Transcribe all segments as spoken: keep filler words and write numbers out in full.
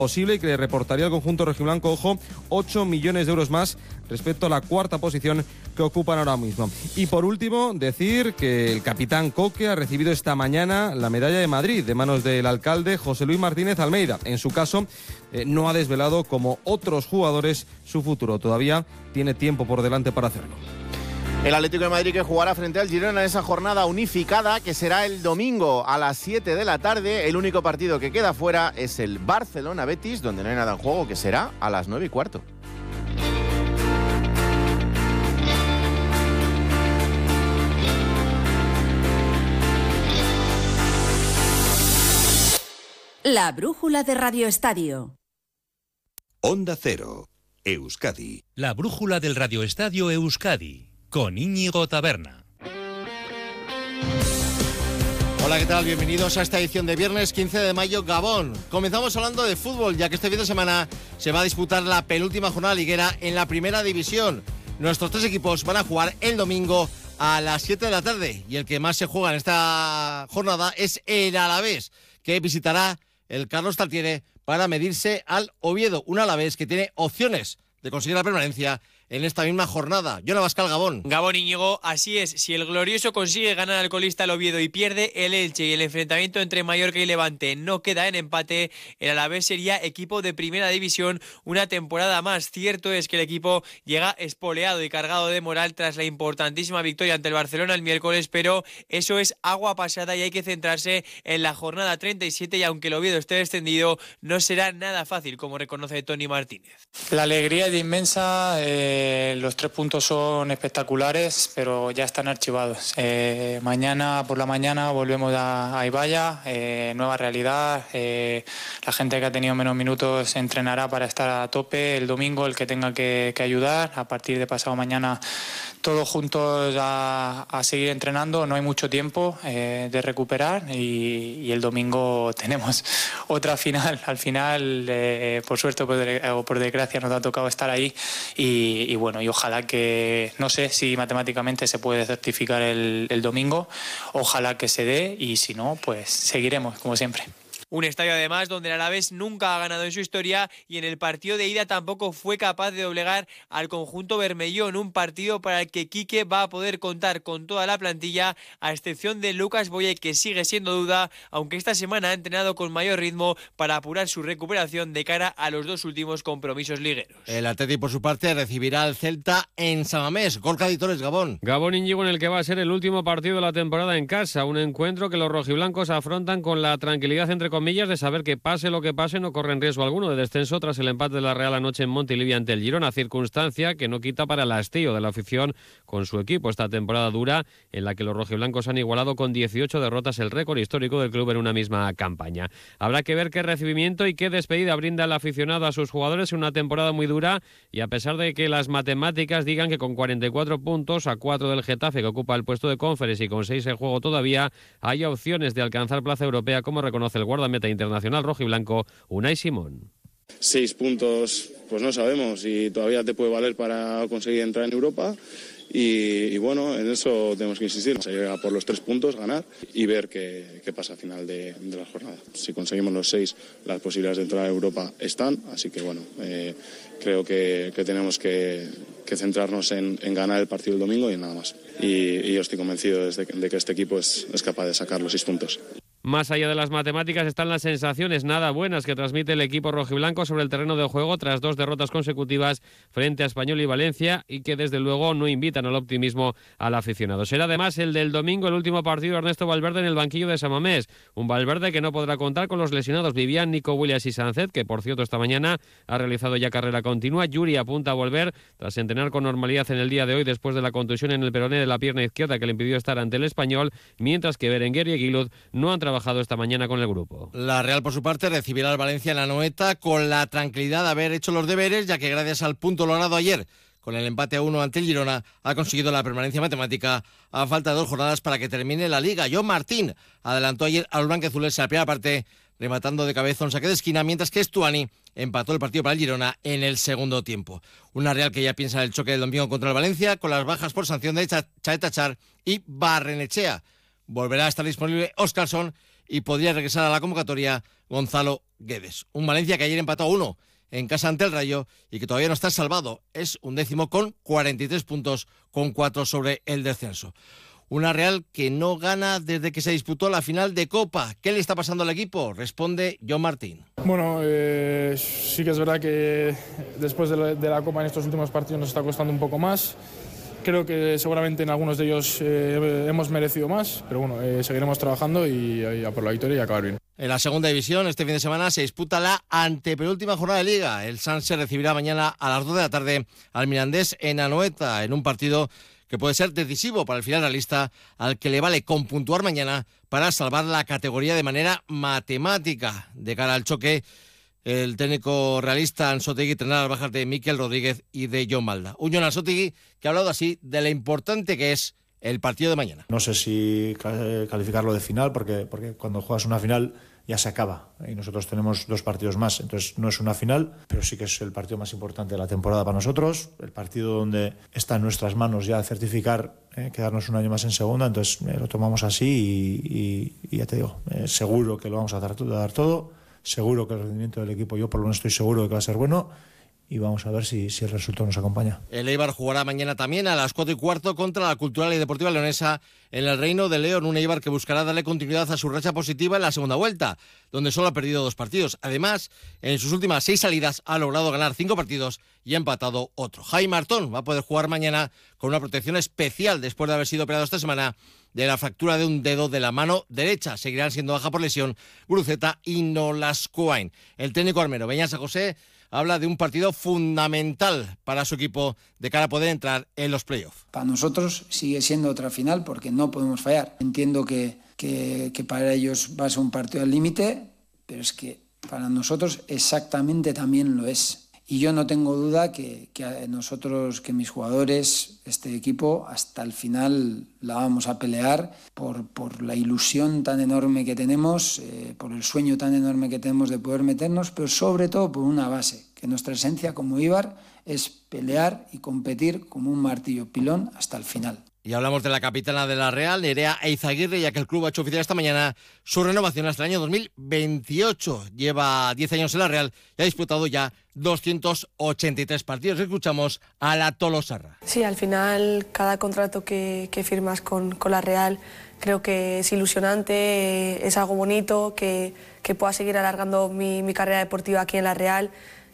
posible y que le reportaría al conjunto rojiblanco, ojo, ocho millones de euros más respecto a la cuarta posición que ocupan ahora mismo. Y por último, decir que el capitán Coque ha recibido esta mañana la medalla de Madrid de manos del alcalde José Luis Martínez Almeida. En su caso, eh, no ha desvelado, como otros jugadores, su futuro. Todavía tiene tiempo por delante para hacerlo. El Atlético de Madrid que jugará frente al Girona en esa jornada unificada que será el domingo a las siete de la tarde. El único partido que queda fuera es el Barcelona-Betis, donde no hay nada en juego, que será a las nueve y cuarto. La brújula de Radio Estadio. Onda Cero, Euskadi. La brújula del Radio Estadio Euskadi. Con Íñigo Taberna. Hola, ¿qué tal? Bienvenidos a esta edición de viernes quince de mayo, Gabón. Comenzamos hablando de fútbol, ya que este fin de semana se va a disputar la penúltima jornada liguera en la primera división. Nuestros tres equipos van a jugar el domingo a las siete de la tarde y el que más se juega en esta jornada es el Alavés, que visitará el Carlos Tartiere para medirse al Oviedo, un Alavés que tiene opciones de conseguir la permanencia en esta misma jornada. Yona Bascal, Gabón. Gabón, Íñigo, así es. Si el glorioso consigue ganar al colista el Oviedo y pierde el Elche y el enfrentamiento entre Mallorca y Levante no queda en empate, el Alavés sería equipo de primera división una temporada más. Cierto es que el equipo llega espoleado y cargado de moral tras la importantísima victoria ante el Barcelona el miércoles, pero eso es agua pasada y hay que centrarse en la jornada treinta y siete, y aunque el Oviedo esté descendido, no será nada fácil, como reconoce Tony Martínez. La alegría es inmensa. Eh... Eh, los tres puntos son espectaculares, pero ya están archivados. Eh, mañana por la mañana volvemos a, a Ibaya, eh, nueva realidad. Eh, la gente que ha tenido menos minutos entrenará para estar a tope. El domingo el que tenga que, que ayudar. A partir de pasado mañana todos juntos a, a seguir entrenando. No hay mucho tiempo eh, de recuperar y, y el domingo tenemos otra final. Al final, eh, por suerte o por desgracia, nos ha tocado estar ahí y Y bueno, y ojalá que, no sé si matemáticamente se puede certificar el, el domingo, ojalá que se dé y si no, pues seguiremos como siempre. Un estadio además donde el Alavés nunca ha ganado en su historia y en el partido de ida tampoco fue capaz de doblegar al conjunto bermellón, un partido para el que Quique va a poder contar con toda la plantilla, a excepción de Lucas Boye, que sigue siendo duda, aunque esta semana ha entrenado con mayor ritmo para apurar su recuperación de cara a los dos últimos compromisos ligueros. El Atleti, por su parte, recibirá al Celta en San Mamés. Gorka Editores, Gabón. Gabón, Íñigo, en el que va a ser el último partido de la temporada en casa, un encuentro que los rojiblancos afrontan con la tranquilidad, entre comillas, de saber que pase lo que pase no corren riesgo alguno de descenso tras el empate de la Real anoche en Montilivi ante el Girona, circunstancia que no quita para el hastío de la afición con su equipo esta temporada dura en la que los rojiblancos han igualado con dieciocho derrotas el récord histórico del club en una misma campaña. Habrá que ver qué recibimiento y qué despedida brinda el aficionado a sus jugadores en una temporada muy dura, y a pesar de que las matemáticas digan que con cuarenta y cuatro puntos a cuatro del Getafe, que ocupa el puesto de Conference, y con seis en juego todavía, hay opciones de alcanzar plaza europea, como reconoce el guardameta internacional rojiblanco Unai Simón. Seis puntos, pues no sabemos, y todavía te puede valer para conseguir entrar en Europa. Y, y bueno, en eso tenemos que insistir, se llega por los tres puntos, ganar y ver qué, qué pasa al final de, de la jornada. Si conseguimos los seis, las posibilidades de entrar a Europa están, así que bueno, eh, creo que, que tenemos que, que centrarnos en, en ganar el partido el domingo y en nada más. Y, y yo estoy convencido de que, de que este equipo es, es capaz de sacar los seis puntos. Más allá de las matemáticas están las sensaciones nada buenas que transmite el equipo rojiblanco sobre el terreno de juego tras dos derrotas consecutivas frente a Español y Valencia, y que desde luego no invitan al optimismo al aficionado. Será además el del domingo el último partido de Ernesto Valverde en el banquillo de San Mamés, un Valverde que no podrá contar con los lesionados Vivian, Nico Williams y Sánchez, que por cierto esta mañana ha realizado ya carrera continua. Yuri apunta a volver tras entrenar con normalidad en el día de hoy después de la contusión en el peroné de la pierna izquierda que le impidió estar ante el Español, mientras que Berenguer y Aguilud no han trabajado esta mañana con el grupo. La Real, por su parte, recibirá al Valencia en la Anoeta con la tranquilidad de haber hecho los deberes, ya que gracias al punto logrado ayer con el empate a uno ante el Girona ha conseguido la permanencia matemática a falta de dos jornadas para que termine la Liga. John Martín adelantó ayer a los blanquiazules en la primera parte, rematando de cabeza un saque de esquina, mientras que Estuani empató el partido para el Girona en el segundo tiempo. Una Real que ya piensa en el choque del domingo contra el Valencia, con las bajas por sanción de Chaeta Char y Barrenechea. Volverá a estar disponible Óscarson y podría regresar a la convocatoria Gonzalo Guedes. Un Valencia que ayer empató a uno en casa ante el Rayo y que todavía no está salvado. Es un décimo con cuarenta y tres puntos, con cuatro sobre el descenso. Una Real que no gana desde que se disputó la final de Copa. ¿Qué le está pasando al equipo? Responde John Martín. Bueno, eh, sí que es verdad que después de la, de la Copa en estos últimos partidos nos está costando un poco más. Creo que seguramente en algunos de ellos eh, hemos merecido más, pero bueno, eh, seguiremos trabajando y, y a por la victoria y acabar bien. En la segunda división, este fin de semana se disputa la antepenúltima jornada de Liga. El Sanse recibirá mañana a las dos de la tarde al Mirandés en Anoeta, en un partido que puede ser decisivo para el final realista, al que le vale con puntuar mañana para salvar la categoría de manera matemática. De cara al choque, el técnico realista Anzoátegui tendrá las bajas de Mikel Rodríguez y de Jon Malda. Un Jon Anzoátegui que ha hablado así de lo importante que es el partido de mañana. No sé si calificarlo de final, porque, porque cuando juegas una final ya se acaba y nosotros tenemos dos partidos más, entonces no es una final, pero sí que es el partido más importante de la temporada para nosotros, el partido donde está en nuestras manos ya certificar, eh, quedarnos un año más en segunda, entonces eh, lo tomamos así y, y, y ya te digo, eh, seguro que lo vamos a dar, a dar todo, seguro que el rendimiento del equipo, yo por lo menos estoy seguro de que va a ser bueno, y vamos a ver si, si el resultado nos acompaña. El Eibar jugará mañana también a las cuatro y cuarto contra la Cultural y Deportiva Leonesa en el Reino de León, un Eibar que buscará darle continuidad a su racha positiva en la segunda vuelta, donde solo ha perdido dos partidos. Además, en sus últimas seis salidas ha logrado ganar cinco partidos y ha empatado otro. Jaime Artón va a poder jugar mañana con una protección especial después de haber sido operado esta semana de la fractura de un dedo de la mano derecha. Seguirán siendo baja por lesión Guruceta y Nolascoain. El técnico armero Beñat San José habla de un partido fundamental para su equipo de cara a poder entrar en los playoffs. Para nosotros sigue siendo otra final porque no podemos fallar. Entiendo que, que, que para ellos va a ser un partido al límite, pero es que para nosotros exactamente también lo es. Y yo no tengo duda que, que nosotros, que mis jugadores, este equipo, hasta el final la vamos a pelear por, por la ilusión tan enorme que tenemos, eh, por el sueño tan enorme que tenemos de poder meternos, pero sobre todo por una base, que nuestra esencia como Eibar es pelear y competir como un martillo pilón hasta el final. Y hablamos de la capitana de la Real, Nerea Eizaguirre, ya que el club ha hecho oficial esta mañana su renovación hasta el año dos mil veintiocho. Lleva diez años en la Real y ha disputado ya doscientos ochenta y tres partidos. Escuchamos a la Tolosarra. Sí, al final cada contrato que, que firmas con, con la Real creo que es ilusionante, es algo bonito, que, que pueda seguir alargando mi, mi carrera deportiva aquí en la Real.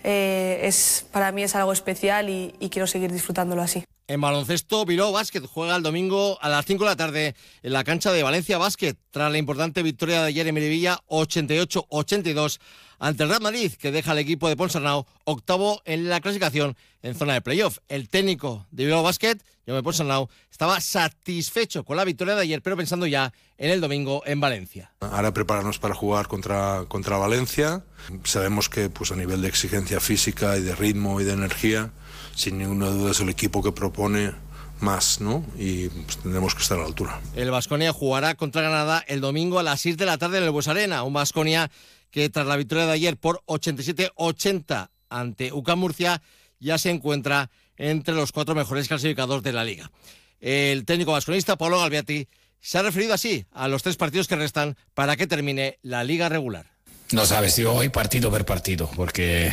Eh, es, para mí es algo especial y, y quiero seguir disfrutándolo así. En baloncesto, Bilbao Basket juega el domingo a las cinco de la tarde en la cancha de Valencia Basket, tras la importante victoria de ayer en Miribilla, ochenta y ocho ochenta y dos, ante el Real Madrid, que deja al equipo de Ponsarnau octavo en la clasificación en zona de playoff. El técnico de Bilbao Basket, Jaume Ponsarnau, estaba satisfecho con la victoria de ayer, pero pensando ya en el domingo en Valencia. Ahora prepararnos para jugar contra, contra Valencia. Sabemos que pues, a nivel de exigencia física y de ritmo y de energía, sin ninguna duda es el equipo que propone más, ¿no? Y pues, tendremos que estar a la altura. El Baskonia jugará contra Granada el domingo a las seis de la tarde en el Buesarena. Un Baskonia que tras la victoria de ayer por ochenta y siete ochenta ante U C A M Murcia ya se encuentra entre los cuatro mejores clasificados de la Liga. El técnico vasconista, Pablo Galbiati, se ha referido así a los tres partidos que restan para que termine la Liga regular. No sabes, yo hoy partido por partido, porque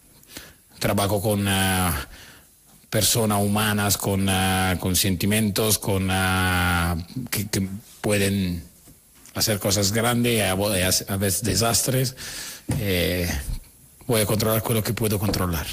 trabajo con uh, personas humanas, con, uh, con sentimientos, con uh, que, que pueden hacer cosas grandes y a, a veces desastres. Eh, voy a controlar con lo que puedo controlar.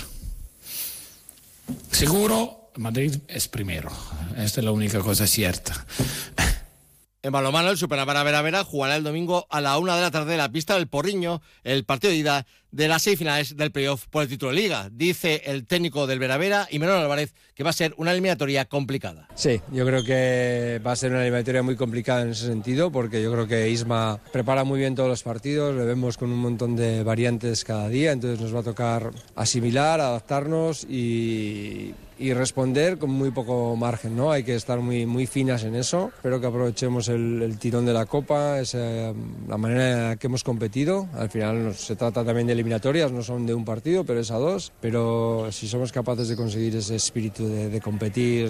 Seguro, Madrid es primero. Esta es la única cosa cierta. En balonmano, el Superamara Vera Vera jugará el domingo a la una de la tarde en la pista del Porriño, el partido de ida de las seis finales del playoff por el título de Liga. Dice el técnico del Vera Vera, Imanol Álvarez, que va a ser una eliminatoria complicada. Sí, yo creo que va a ser una eliminatoria muy complicada en ese sentido, porque yo creo que Isma prepara muy bien todos los partidos, le vemos con un montón de variantes cada día, entonces nos va a tocar asimilar, adaptarnos y... y responder con muy poco margen, ¿no? Hay que estar muy, muy finas en eso. Espero que aprovechemos el, el tirón de la Copa, esa, la manera en la que hemos competido. Al final no, se trata también de eliminatorias, no son de un partido, pero es a dos. Pero si somos capaces de conseguir ese espíritu de, de competir,